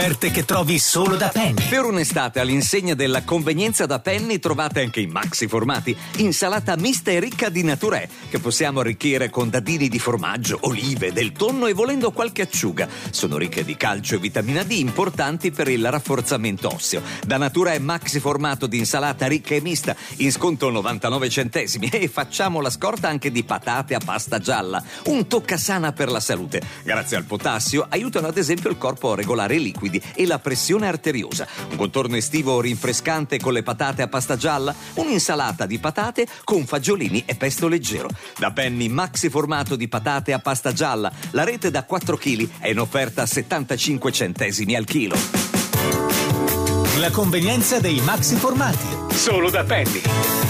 offerte che trovi solo da Penny. Per un'estate all'insegna della convenienza da Penny trovate anche i maxi formati. Insalata mista e ricca di Naturè, che possiamo arricchire con dadini di formaggio, olive, del tonno e volendo qualche acciuga. Sono ricche di calcio e vitamina D, importanti per il rafforzamento osseo. Da Naturè maxi formato di insalata ricca e mista, in sconto 99 centesimi. E facciamo la scorta anche di patate a pasta gialla, un toccasana per la salute. Grazie al potassio aiutano ad esempio il corpo a regolare i liquidi e la pressione arteriosa. Un contorno estivo rinfrescante con le patate a pasta gialla, un'insalata di patate con fagiolini e pesto leggero. Da Penny maxi formato di patate a pasta gialla, la rete da 4 kg è in offerta a 75 centesimi al chilo. La convenienza dei maxi formati. Solo da Penny.